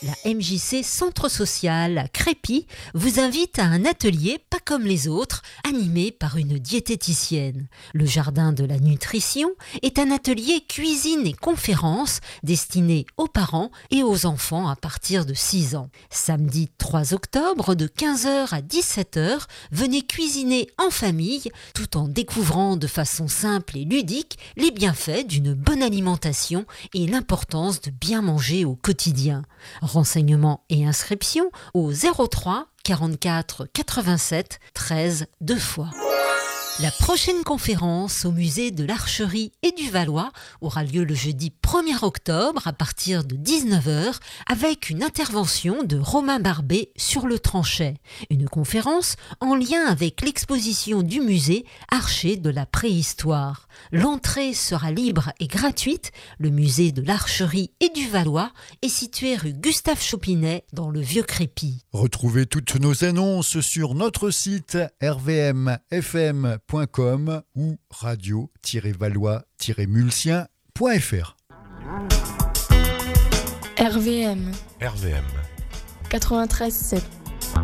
La MJC Centre Social à Crépy vous invite à un atelier pas comme les autres, animé par une diététicienne. Le Jardin de la Nutrition est un atelier cuisine et conférence destiné aux parents et aux enfants à partir de 6 ans. Samedi 3 octobre de 15h à 17h, venez cuisiner en famille tout en découvrant de façon simple et ludique les bienfaits d'une bonne alimentation et l'importance de bien manger au quotidien. Renseignements et inscriptions au 03 44 87 13 2 fois. La prochaine conférence au musée de l'Archerie et du Valois aura lieu le jeudi 1er octobre à partir de 19h avec une intervention de Romain Barbet sur le tranchet. Une conférence en lien avec l'exposition du musée Archer de la préhistoire. L'entrée sera libre et gratuite. Le musée de l'Archerie et du Valois est situé rue Gustave Chopinet dans le Vieux-Crépy. Retrouvez toutes nos annonces sur notre site rvmfm.com ou radio-valois-mulsien.fr. RVM 93.7